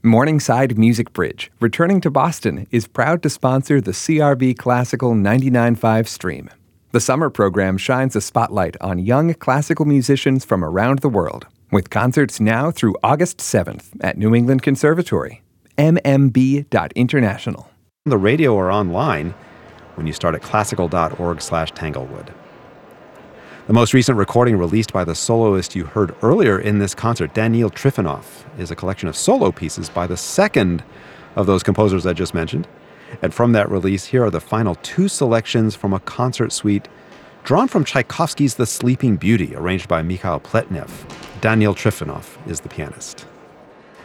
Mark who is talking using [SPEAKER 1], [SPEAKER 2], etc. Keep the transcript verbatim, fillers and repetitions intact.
[SPEAKER 1] Morningside Music Bridge, returning to Boston, is proud to sponsor the C R V Classical ninety-nine point five stream. The summer program shines a spotlight on young classical musicians from around the world, with concerts now through August seventh at New England Conservatory. m m b dot international.
[SPEAKER 2] The radio or online when you start at classical dot org slash tanglewood. The most recent recording released by the soloist you heard earlier in this concert, Daniil Trifonov, is a collection of solo pieces by the second of those composers I just mentioned. And from that release, here are the final two selections from a concert suite drawn from Tchaikovsky's The Sleeping Beauty, arranged by Mikhail Pletnev. Daniil Trifonov is the pianist.